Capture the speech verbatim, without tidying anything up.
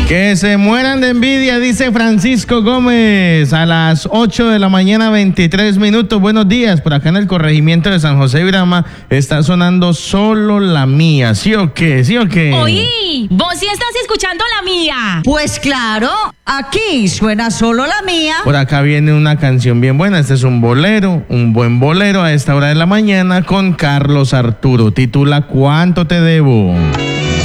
Que se mueran de envidia, dice Francisco Gómez, a las ocho de la mañana, veintitrés minutos. Buenos días, por acá en el corregimiento de San José Virama está sonando Solo la Mía. ¿Sí o qué? ¿Sí o qué? Oí, vos sí estás escuchando la mía. Pues claro, aquí suena Solo la Mía. Por acá viene una canción bien buena. Este es un bolero, un buen bolero a esta hora de la mañana con Carlos Arturo. Titula ¿Cuánto te debo?